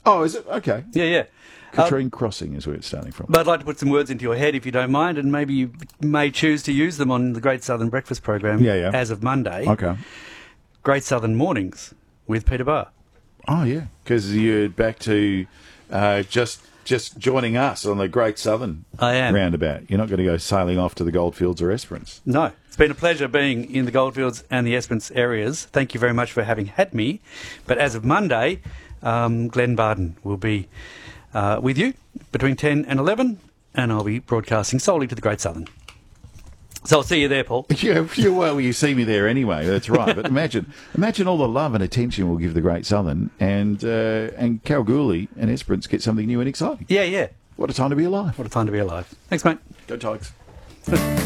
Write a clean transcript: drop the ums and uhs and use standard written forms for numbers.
Oh, is it? Okay. Yeah. Katrine Crossing is where it's starting from. But I'd like to put some words into your head, if you don't mind, and maybe you may choose to use them on the Great Southern Breakfast program as of Monday. Okay. Great Southern Mornings with Peter Barr. Oh, yeah. Because you're back to just joining us on the Great Southern roundabout. You're not going to go sailing off to the Goldfields or Esperance. No. It's been a pleasure being in the Goldfields and the Esperance areas. Thank you very much for having had me. But as of Monday, Glenn Barden will be with you between 10 and 11, and I'll be broadcasting solely to the Great Southern. So I'll see you there, Paul. Yeah, well, you see me there anyway. That's right. But imagine all the love and attention we'll give the Great Southern, and Kalgoorlie and Esperance get something new and exciting. Yeah. What a time to be alive. What a time to be alive. Thanks, mate. Go Tigers.